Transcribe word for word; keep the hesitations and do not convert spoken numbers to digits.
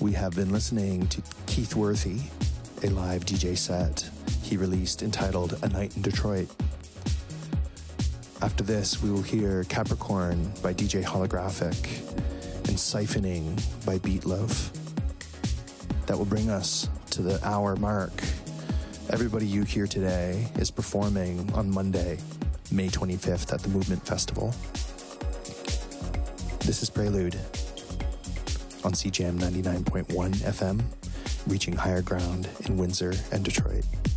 we have been listening to Keith Worthy, a live D J set he released entitled A Night in Detroit. After this, we will hear Capricorn by D J Holographic and Siphoning by Beatloaf. That will bring us to the hour mark. Everybody you hear today is performing on Monday, May twenty-fifth at the Movement Festival. This is Prelude on C J M ninety-nine point one F M, reaching higher ground in Windsor and Detroit.